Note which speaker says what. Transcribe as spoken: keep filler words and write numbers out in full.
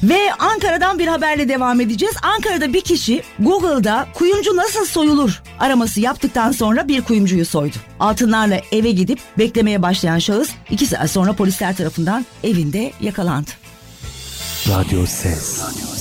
Speaker 1: Ve Ankara'dan bir haberle devam edeceğiz. Ankara'da bir kişi Google'da kuyumcu nasıl soyulur araması yaptıktan sonra bir kuyumcuyu soydu. Altınlarla eve gidip beklemeye başlayan şahıs iki saat sonra polisler tarafından evinde yakalandı.
Speaker 2: Radyo Ses.